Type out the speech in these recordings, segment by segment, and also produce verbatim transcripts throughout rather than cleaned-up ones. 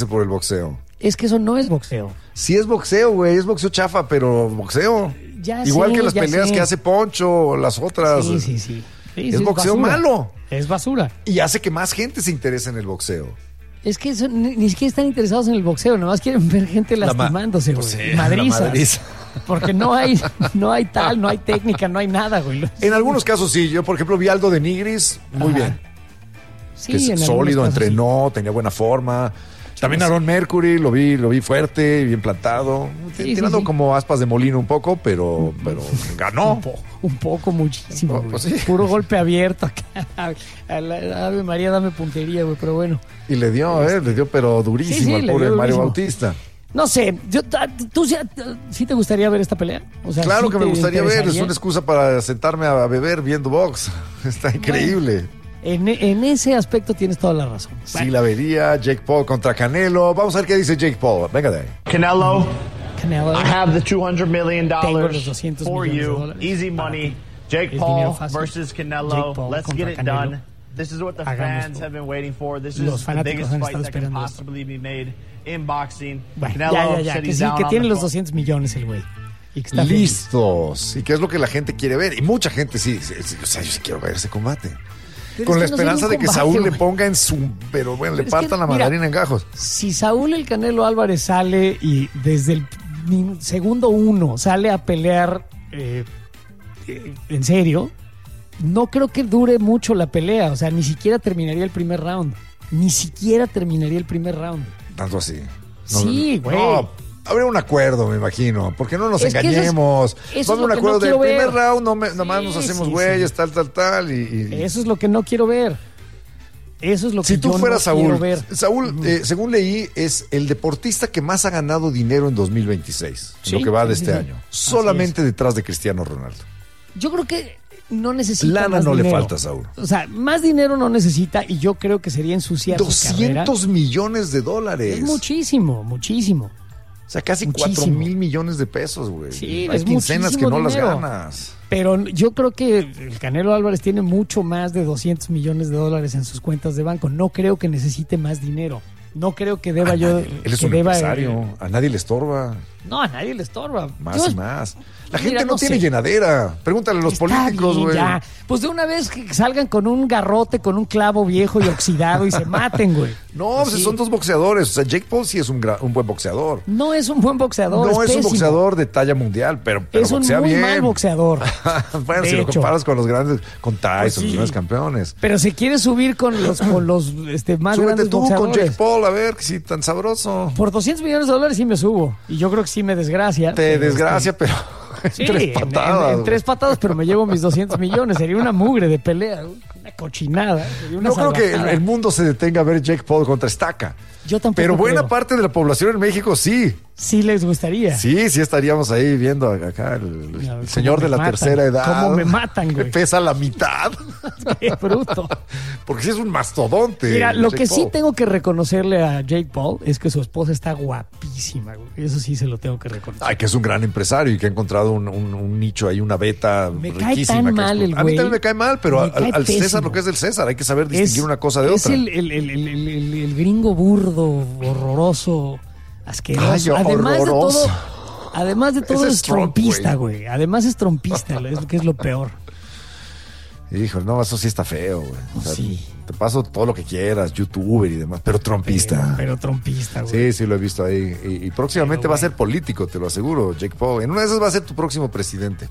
meterse por el boxeo. Es que eso no es boxeo. Sí es boxeo, güey, es boxeo chafa, pero boxeo. Ya Igual sé, que las ya peleas sé. que hace Poncho o las otras. Sí, sí, sí. Sí, es sí, boxeo basura. malo. Es basura. Y hace que más gente se interese en el boxeo. Es que eso, ni, ni siquiera están interesados en el boxeo, nomás quieren ver gente La ma- lastimándose, güey. Pues sí, Madrizas. la madriza. Porque no hay, no hay tal, no hay técnica, no hay nada, güey. En algunos casos sí. Yo, por ejemplo, vi a Aldo de Nigris, muy Ajá. bien. Sí, Que es en algunos sólido, casos entrenó, tenía buena forma. También Aaron Mercury, lo vi, lo vi fuerte, bien plantado. Sí, tirando sí, sí. como aspas de molino un poco, pero, pero ganó. Un, po- un poco, muchísimo, Oh, güey. pues sí. Puro golpe abierto acá. A la- Ave María, dame puntería, güey, pero bueno. Y le dio, eh, le dio, pero durísimo Sí, sí, al le pobre dio Mario durísimo. Bautista. No sé, yo, ta- ¿tú sí, sí te gustaría ver esta pelea? O sea, Claro ¿sí que me te gustaría ver, es interesaría? una excusa para sentarme a beber viendo box. Está increíble. En, en ese aspecto tienes toda la razón. Sí, la vería. Jake Paul contra Canelo. Vamos a ver qué dice Jake Paul. Venga de ahí. Canelo, Canelo, I have the two hundred million Tengo dollars los doscientos for millones de you. dólares Easy para money. ti. Jake Es Paul dinero fácil. versus Canelo. Jake Paul Let's contra get it Canelo. done. This is what the Hagámoslo. fans have been waiting for. This Los is the fanáticos biggest han fight estado that can esperando esto. possibly be made in boxing. Bueno, Canelo ya, ya, ya, said que he's sí, down que on tiene the los phone. doscientos millones el güey. Y que está feliz. Listos. ¿Y qué es lo que la gente quiere ver? Y mucha gente sí. sí, sí, o sea, yo sí quiero ver ese combate. Pero Con es la que no esperanza sería de un que combate, Saúl le güey. ponga en su... Pero bueno, le Pero es que, partan la mira, mandarina en gajos. Si Saúl el Canelo Álvarez sale y desde el min- segundo uno sale a pelear eh, eh, en serio, no creo que dure mucho la pelea. O sea, ni siquiera terminaría el primer round. Ni siquiera terminaría el primer round. Tanto así. Sí, güey. No, habría un acuerdo, me imagino. Porque no nos Es que eso es- engañemos. eso es Va a haber lo un que acuerdo no del quiero primer ver. round, no me, nomás Sí, nos hacemos sí, güeyes, sí. tal, tal, tal. Y, y- Eso es lo que no quiero ver. Eso es lo que Si tú yo fueras no quiero Saúl, ver. Saúl, eh, según leí, es el deportista que más ha ganado dinero en dos mil veintiséis, Sí, lo que va de sí, este sí. año. Así Solamente detrás de Cristiano Ronaldo. Yo creo que no necesita Lana más no le dinero. falta a Saúl. O sea, más dinero no necesita y yo creo que sería ensuciar su carrera. doscientos millones de dólares. Es muchísimo, muchísimo. O sea, casi muchísimo. cuatro mil millones de pesos, güey. Sí, Hay es quincenas que muchísimo no dinero. las ganas. Pero yo creo que el Canelo Álvarez tiene mucho más de doscientos millones de dólares en sus cuentas de banco. No creo que necesite más dinero. No creo que deba A yo... nadie- Él es que un deba- empresario. A nadie le estorba. No, a nadie le estorba. Más Yo- y más. La Mira, gente no, no tiene sé. llenadera. Pregúntale a los Está políticos, bien, güey. ya. Pues de una vez que salgan con un garrote, con un clavo viejo y oxidado y se maten, güey. No, Pues pues sí. son dos boxeadores. O sea, Jake Paul sí es un, gra- un buen boxeador. No es un buen boxeador. No es, un pésimo. boxeador de talla mundial, pero, pero Es un boxea muy bien. mal boxeador. Bueno, De si lo hecho. comparas con los grandes, con Tyson, Pues sí. los grandes campeones. Pero se quiere subir con los, con los este, más Súbete grandes tú con boxeadores. Jake Paul, a ver, que sí, tan sabroso. Por doscientos millones de dólares sí me subo. Y yo creo que sí me desgracia. Te pero, desgracia, pero este, en sí, tres en- patadas. En, en tres patadas, pero me llevo mis doscientos millones. Sería una mugre de pelea. Una cochinada. Sería una No creo que el, salvajada. el mundo se detenga a ver Jake Paul contra Estaca. Yo tampoco Pero buena creo. parte de la población en México sí. Sí les gustaría. Sí, sí estaríamos ahí viendo acá el, el Ya, cómo señor me de la matan, tercera edad. cómo me matan, güey. Pesa la mitad. Qué bruto. Porque sí es un mastodonte. Mira, lo Jake que sí Paul. tengo que reconocerle a Jake Paul es que su esposa está guapísima, güey. Eso sí se lo tengo que reconocer. Ay, que es un gran empresario y que ha encontrado un, un- un nicho ahí, una beta Me cae riquísima. tan que mal explo- el A mí güey. también me cae mal, pero Me al, cae al César pésimo. lo que es del César, hay que saber distinguir una cosa de es otra. el, el, el, el, el- el- el gringo burdo, horroroso, asqueroso. Ay, además horroroso. de todo, además de todo Ese es, es Trump, trompista, güey. güey. Además es trompista, es lo que es lo peor. Híjole, no, eso sí está feo, güey. O sea, Sí. Te paso todo lo que quieras, youtuber y demás, pero trompista. Pero, pero trompista, güey. Sí, sí, lo he visto ahí. Y, y próximamente Pero, va a güey. ser político, te lo aseguro, Jake Paul. En una de esas va a ser tu próximo presidente.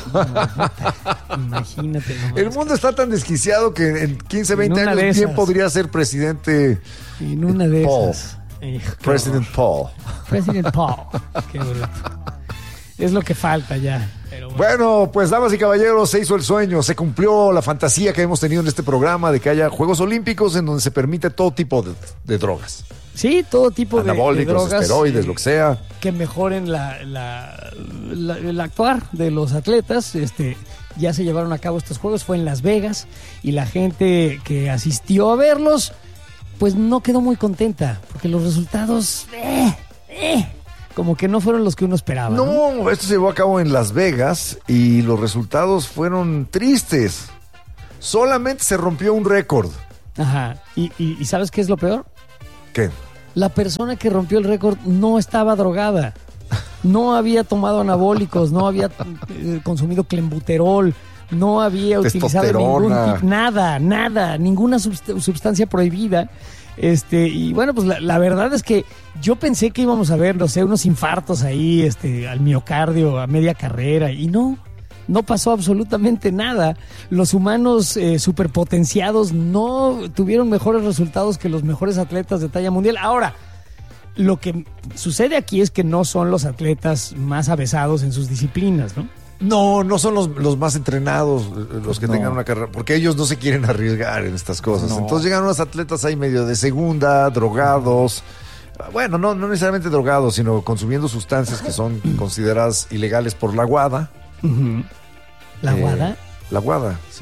Imagínate nomás. El mundo está tan desquiciado que en quince, veinte En una años de bien esas. podría ser presidente En una de Paul. esas. Hijo, qué President Paul. horror. President Paul. Qué bruto. Es lo que falta ya. Pero bueno. Bueno, pues damas y caballeros, se hizo el sueño, se cumplió la fantasía que hemos tenido en este programa de que haya Juegos Olímpicos en donde se permite todo tipo de, de drogas. Sí, todo tipo de, de Anabólicos, drogas. esteroides, eh, lo que sea. que mejoren la, la- la- el actuar de los atletas. Este, ya se llevaron a cabo estos juegos, fue en Las Vegas y la gente que asistió a verlos, pues no quedó muy contenta, porque los resultados, eh, eh, como que no fueron los que uno esperaba. ¿no? No, esto se llevó a cabo en Las Vegas y los resultados fueron tristes. Solamente se rompió un récord. Ajá. ¿Y, y, y sabes qué es lo peor? ¿Qué? La persona que rompió el récord no estaba drogada. No había tomado anabólicos, no había eh, consumido clenbuterol, no había utilizado ningún tipo, nada, nada, ninguna subst- sustancia prohibida. Este, y bueno, pues la, la verdad es que yo pensé que íbamos a ver, no sé, unos infartos ahí, este, al miocardio a media carrera, y no, no pasó absolutamente nada. Los humanos eh, superpotenciados no tuvieron mejores resultados que los mejores atletas de talla mundial. Ahora, lo que sucede aquí es que no son los atletas más avesados en sus disciplinas, ¿no? No, no son los, los más entrenados los que No. tengan una carrera, porque ellos no se quieren arriesgar en estas cosas. No. Entonces llegan unos atletas ahí medio de segunda, drogados. Bueno, no, no necesariamente drogados, sino consumiendo sustancias que son consideradas ilegales por la WADA. Uh-huh. ¿La Eh, WADA? La WADA, sí.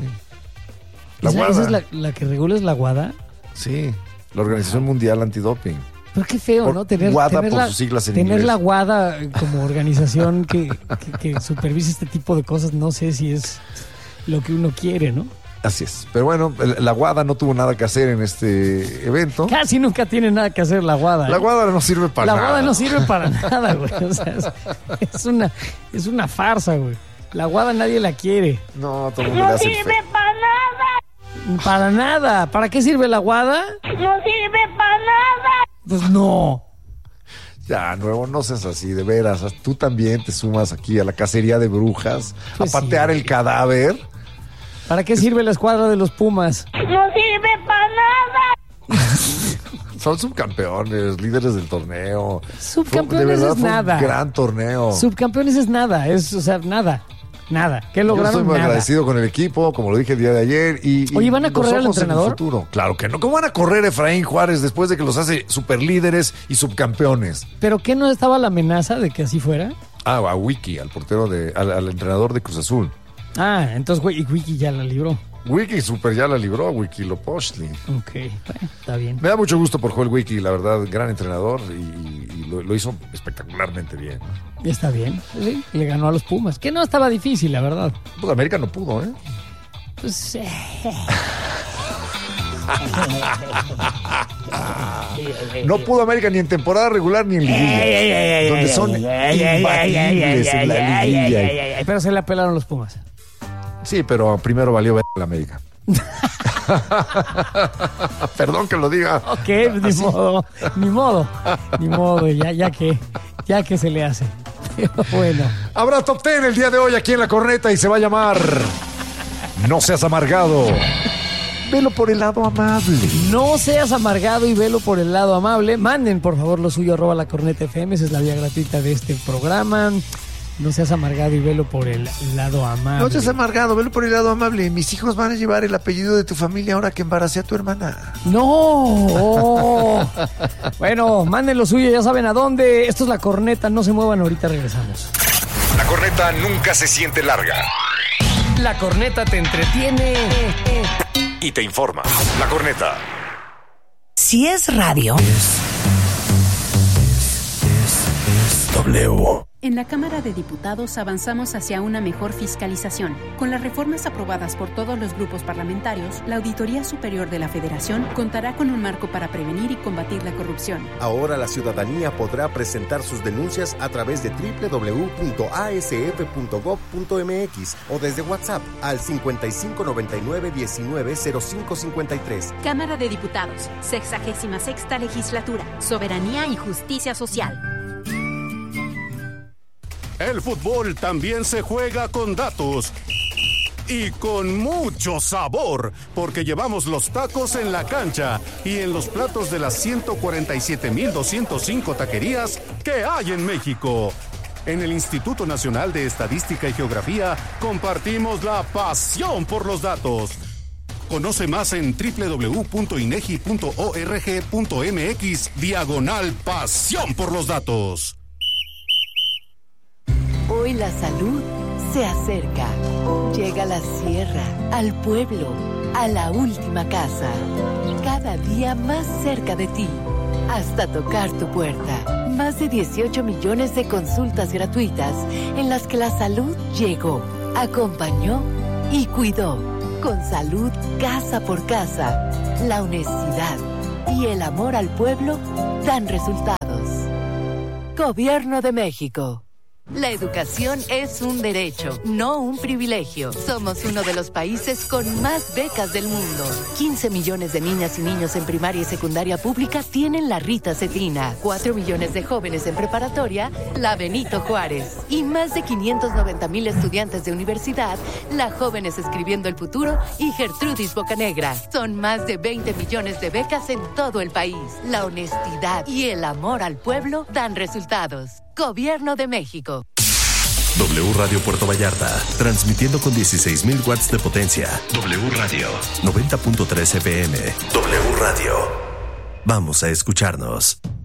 La ¿Esa, WADA. esa es la, la que regula es la WADA? Sí, la Organización Mundial Antidoping. Pero qué feo, Por ¿no? Tener, WADA tener por la, sus siglas en tener inglés. la WADA como organización que, que, que supervisa este tipo de cosas, no sé si es lo que uno quiere, ¿no? Así es. Pero bueno, el- la WADA no tuvo nada que hacer en este evento. Casi nunca tiene nada que hacer la WADA. La ¿eh? WADA no sirve para La nada. WADA no sirve para nada, güey. O sea, es, es una, es una farsa, güey. La WADA nadie la quiere. No, todo el mundo le hace el fe. para nada, Para nada. ¿Para qué sirve la WADA? no sirve para nada. Pues no. Ya, nuevo, no seas así, de veras. Tú también te sumas aquí a la cacería de brujas, Pues a patear sí. el cadáver. ¿Para qué sirve la escuadra de los Pumas? No sirve para nada. Son subcampeones, líderes del torneo. Subcampeones Fue- de verdad, es fue nada. un gran torneo. Subcampeones es nada. Es, o sea, nada. Nada. ¿Qué Yo lograron? estoy muy Nada. agradecido con el equipo, como lo dije el día de ayer. Y, y Oye, ¿van a los correr al ojos en el entrenador? futuro. Claro que no. ¿Cómo van a correr Efraín Juárez después de que los hace superlíderes y subcampeones? ¿Pero qué no estaba la amenaza de que así fuera? Ah, a Wiki, al portero de, al, al entrenador de Cruz Azul. Ah, entonces, güey, y Wiki ya la libró. Wiki super ya la libró, Wiki Lopochtli. Ok, bueno, está bien. Me da mucho gusto por Joel Wiki, la verdad, gran entrenador y, y lo, lo hizo espectacularmente bien. Está bien. Sí, le ganó a los Pumas. Que no estaba difícil, la verdad. Pues América no pudo, ¿eh? Pues, eh, No pudo América ni en temporada regular ni en liguilla. Donde son imbatibles en la liguilla. pero se le apelaron los Pumas. Sí, pero primero valió ver la América. Perdón que lo diga. Ok, ni modo, ni modo, ni modo, ya, ya que, ya que se le hace. Pero bueno. Habrá top ten el día de hoy aquí en La Corneta y se va a llamar No seas amargado. Velo por el lado amable. No seas amargado y velo por el lado amable. Manden, por favor, lo suyo, arroba la corneta F M. Esa es la vía gratuita de este programa. No seas amargado y velo por el lado amable. No seas amargado, velo por el lado amable. Mis hijos van a llevar el apellido de tu familia ahora que embaracé a tu hermana. ¡No! Bueno, manden lo suyo, ya saben a dónde. Esto es La Corneta, no se muevan, ahorita regresamos. La corneta nunca se siente larga La Corneta te entretiene y te informa. La corneta. Si es radio. W. En la Cámara de Diputados avanzamos hacia una mejor fiscalización. Con las reformas aprobadas por todos los grupos parlamentarios, la Auditoría Superior de la Federación contará con un marco para prevenir y combatir la corrupción. Ahora la ciudadanía podrá presentar sus denuncias a través de doble u doble u doble u punto a s f punto gob punto m x o desde WhatsApp al cincuenta y cinco noventa y nueve diecinueve cero cinco cincuenta y tres. Cámara de Diputados, sexagésima sexta legislatura, soberanía y justicia social. El fútbol también se juega con datos y con mucho sabor, porque llevamos los tacos en la cancha y en los platos de las ciento cuarenta y siete mil doscientos cinco taquerías que hay en México. En el Instituto Nacional de Estadística y Geografía compartimos la pasión por los datos. Conoce más en doble u doble u doble u punto inegi punto org punto m x diagonal pasión por los datos. Hoy la salud se acerca. Llega a la sierra, al pueblo, a la última casa. Cada día más cerca de ti, hasta tocar tu puerta. Más de dieciocho millones de consultas gratuitas en las que la salud llegó, acompañó y cuidó. Con salud casa por casa, la honestidad y el amor al pueblo dan resultados. Gobierno de México. La educación es un derecho, no un privilegio. Somos uno de los países con más becas del mundo. quince millones de niñas y niños en primaria y secundaria pública tienen la Rita Cetina. cuatro millones de jóvenes en preparatoria, la Benito Juárez. Y más de quinientos noventa mil estudiantes de universidad, la Jóvenes Escribiendo el Futuro y Gertrudis Bocanegra. Son más de veinte millones de becas en todo el país. La honestidad y el amor al pueblo dan resultados. Gobierno de México. W Radio Puerto Vallarta, transmitiendo con dieciséis mil watts de potencia. W Radio, noventa punto tres F M. W Radio. Vamos a escucharnos.